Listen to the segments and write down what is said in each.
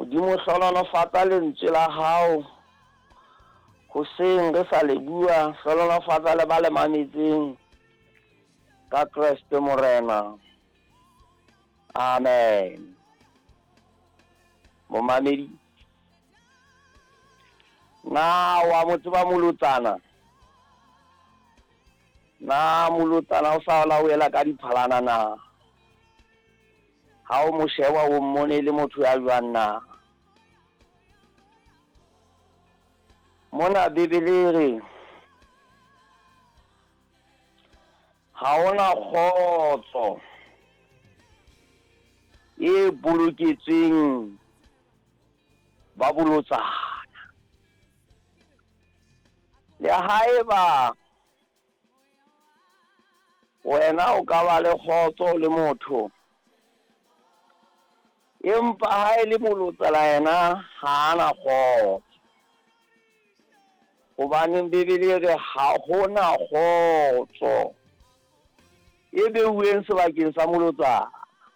Modimo hlonolofatsa lentswe la hao hoseng re sa le bua, hlonolofatsa le ba le mametseng ka Kreste Morena. Amen. Momamedi, na wa mo tseba Molotsana? Na Molotsana o sa la wela ka diphalana na? Ha o mo sheba o mmone le motho ya jwang na? Mona Bebele re ha ona kgotso e boloketsweng ba bolotsana. Le haeba wena o ka ba le kgotso le motho, empa ha e le molotsana yena ha ana kgotso. Hobaneng Bebele re ha hona kgotso e beuweng sebakeng sa molotsana.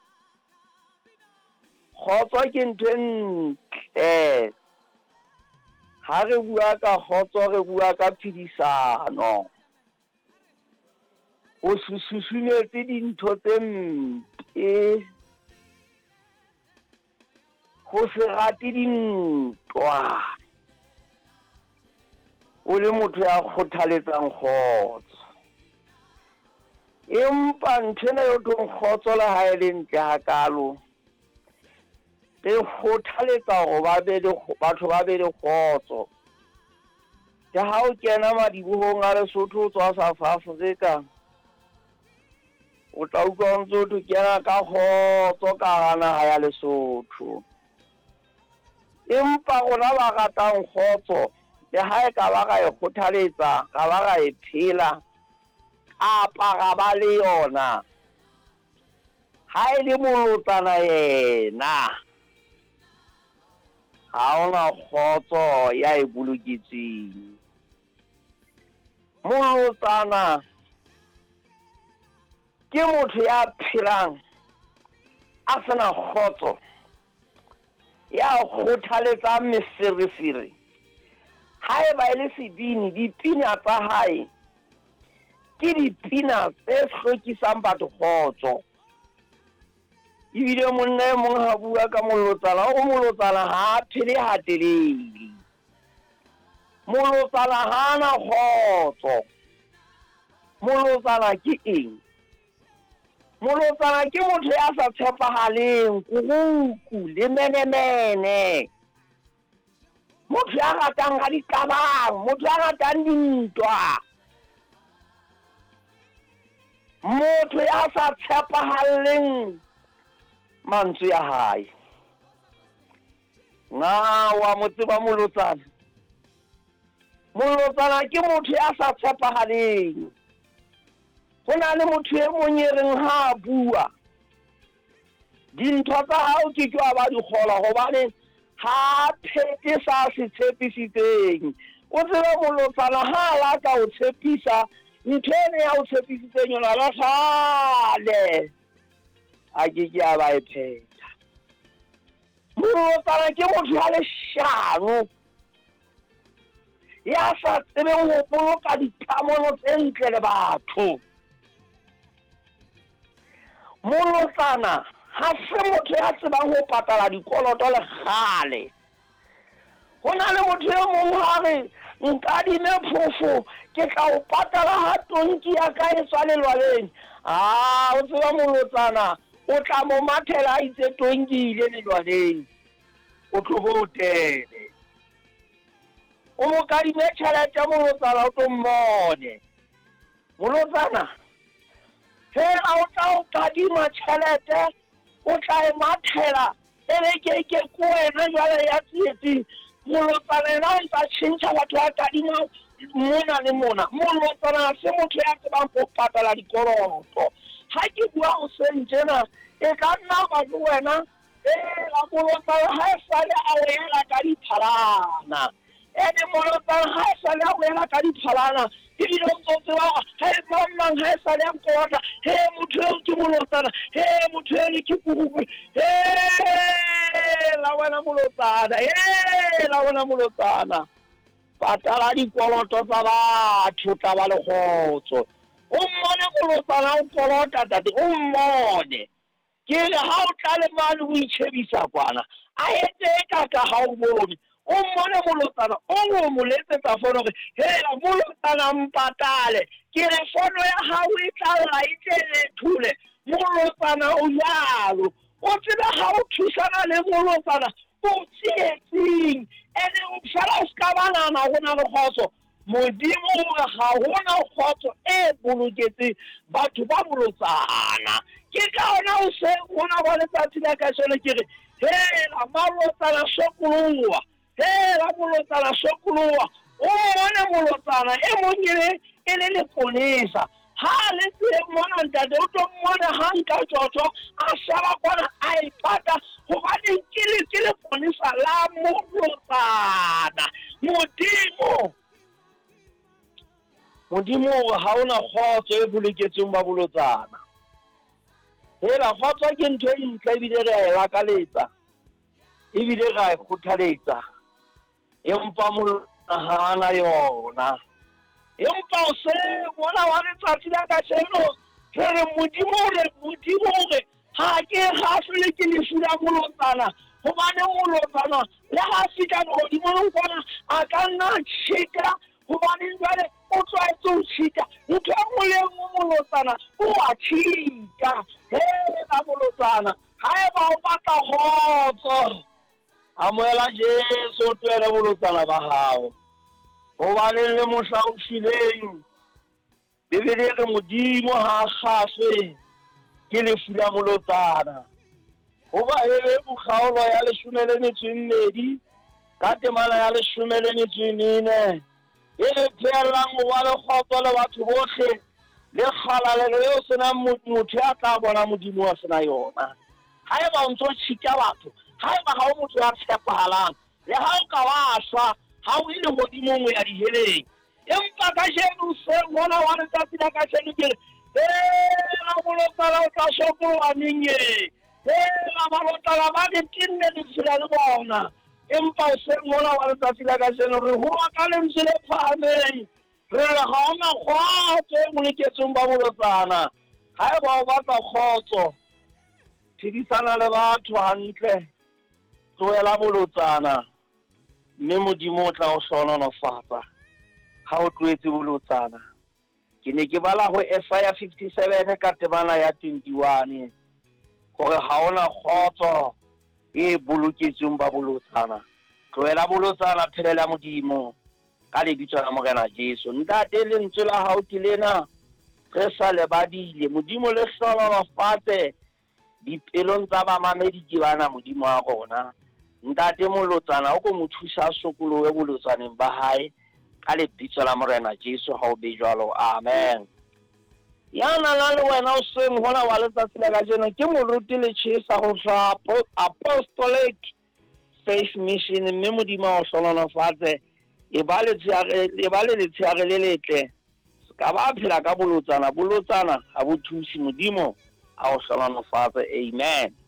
Kgotso ke ntho e ntle. Ha re bua ka kgotso re bua ka phedisano. O susumetse dintho tse mpe, ho se rate dintwa, o le motho ya kgothaletsang kgotso. Empa nthwena yo thong kgotso le ha e le ntle hakalo, re kgothaletsa hore batho ba be le kgotso. Ke ha o kena madibohong a Lesotho o tswa South Africa, o tla utlwa ntse o kena ka kgotso ka hara naha ya Lesotho. Empa rona ba ratang kgotso, le ha e ka ba ra e kgothaletsa, ka ba ra e phela, kapa ra ba le yona. Ha e le molotsana yena, ha ona kgotso ya e boloketsweng. Molotsana ke motho ya phelang a sena kgotso, ya kgothaletsang meferefere. Ha e ba e le sebini, dipina tsa hae ke dipina tse hlokisang batho kgotso. Ebile monna e mong ha bua ka molotsana, o molotsana ha phele ha telele. Molotsana ha ana kgotso. Molotsana ke eng? Molotsana ke motho ya sa tshepahaleng, kuruku le menemene. Motho ya ratang ka diqabang, motho ya ratang dintwa. Motho ya sa tshepahaleng mantswe ya hae. Na wa mo tseba molotsana? Molotsana ke motho ya sa tshepahaleng. Ho na le motho e mong e reng ha bua, dintho tsa hao ke tjwa ba di kgola hobane ha phete sa se tshepisitseng. O tsebe molotsana ha la ka o tshepisa, ntho ene ya o tshepisitseng yona la kgale a ke a ba e pheta. Molotsana ke motho ya leshano, ya sa tsebeng ho boloka dikamano tse ntle le batho. Molotsana ha se motho ya tsebang ho patala dikoloto le kgale. Ho na le motho e mong ha re nkadime phofo, ke tla o patala ha tonki ya ka e tswa lelwaleng. O tseba molotsana, o tla mo mathela a itse tonki ile lelwaleng, o tlo bo tele. O mo kadime tjhelete molotsana, o tlo mmone. Molotsana, fela o tla o kadima tjhelete, o tla e mathela, e be ke wena jwale ya tsietsing. Molotsana yena o ntsa tjhentjha batho ba kadima mona le mona. Molotsana se motho ya tsebang ho patala dikoloto. Ha ke bua hoseng tjena, e ka nna ba le wena, molotsana ha e sale a wela ka diphalana. Ene molotsana ha e sale a wela ka diphalana, ebile o ntso tseba ha e mang ha e sale a nkota, motho eo ke molotsana, motho eo ke kuruku, la wena molotsana la wena molotsana patala dikoloto tsa batho tla ba le kgotso o mmone molotsana o kolota tate o mmone ke re ha o tla le mane o itjhebisa kwana a etse ka ha o bone o mmone molotsana o go mo letsetsa fono gore hela molotsana mpatale ke re fono ya hao e tla laite le thule molotsana o jalo o tseba ha o thusana le molotsana o tsietsing ene o fela o ska banana go na le kgotso modimo gore ga gona kgotso e boloketseng batho ba molotsana ke ka ona o se gona ba letsatsi la ka sone ke re hela malotsana sokoloa hela molotsana sokoloa o mone molotsana e mongwe e le leponesa ha le tse mona ntate o tlo mmona ha nka tjotjo a shaba kwana a ipata gobane ke leponesa la molotsana modimo ga ona kgotso e boloketseng ba bolotsana hela kgotso ke ntho e ntle ebile re a e lakaletsa ebile ga e kgothaletsa empa molona yona empa o se bona wa letsatsi la ka seno re modimo gore ha ke gafele ke lefu la molotsana gobane molotsana le ga fika godimo nkwana a ka nna tšhika gobane jale o tlwaetse o tšhika ntho e nngwe le nngwe molotsana o a tšhika hela molotsana ga e ba o batla kgotso amoela Jesu o twele bolotsana ba gago gobane le mohla o fileng bebele re modimo ha gafe ke lefu la molotsana goba e bokgaolo ya 12 ka temana ya 14 e le phelang go ba le kgotso le batho botlhe le kgalalelo eo senang motho ya tla bona modimo wa sena yona ga e ba o ntse o tšhika batho ga e ba ga o motho ya tshepahalang le ga o ka wa swa ga o ile godimo ya diheleng empa ka jeno se bona wa letsatsi la ka jeno ke re la molotsana o tla sokologaneng la malotsana ba ke tinne di tshela le bona empa o se bona wa letsatsi la ka jeno re goa ka lentswe le phahameng re re ga ona kgotso e boloketseng ba molotsana ga e ba o batla kgotso phedisana le batho hantle tloela bolotsana mme modimo o tla o hlohonolofatsa ga o tloetse bolotsana ke ne ke bala go Isaiah 57 ka temana ya 21 gore ga ona kgotso e boloketseng ba bolotsana tloela bolotsana phelela modimo ka lebitso la morena Jesu ntate lentswe la hao ke lena re sa lebadile modimo le hlohonolofatse dipelong tsa bamamedi ke bana modimo wa rona ntate molotsana o go mo thusa sokolowe bolotsaneng ba hae ka lebitso la morena Jesu ha o be jwalo amen yana la le wena o seng hona wa letsatsi la kajeno ke moruti le tšhesa go swa apostolic faith mission mme modimo o hlohonolofatse e ba le tsheare le letle ka ba phela ka bolotsana ga bo thusi modimo a o hlohonolofatse amen